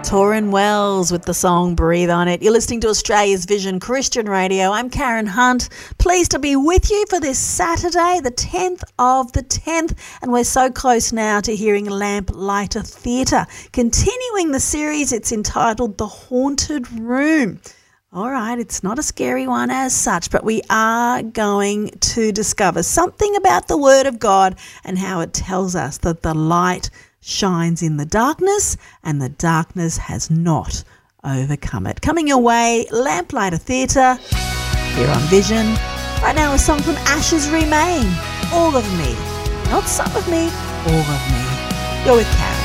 Torrin Wells with the song Breathe On It. You're listening to Australia's Vision Christian Radio. I'm Karen Hunt. Pleased to be with you for this Saturday, the 10th of the 10th. And we're so close now to hearing Lamplighter Theatre. Continuing the series, it's entitled The Haunted Room. All right, it's not a scary one as such, but we are going to discover something about the Word of God and how it tells us that the light shines in the darkness and the darkness has not overcome it. Coming your way, Lamplighter Theatre here on Vision. Right now a song from Ashes Remain, All of Me. Not some of me, all of me. You're with Karen.